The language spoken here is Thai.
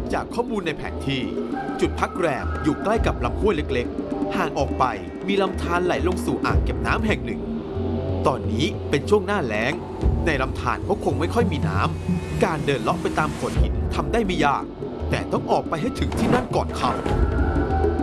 จากข้อมูลในแผนที่จุดพักแรมอยู่ใกล้กับลำห้วยเล็กๆห่างออกไปมีลำธารไหลลงสู่อ่างเก็บน้ำแห่งหนึ่งตอนนี้เป็นช่วงหน้าแล้งในลำธารก็คงไม่ค่อยมีน้ำการเดินเลาะไปตามโขดหินทำได้ไม่ยากแต่ต้องออกไปให้ถึงที่นั่นก่อนค่ำ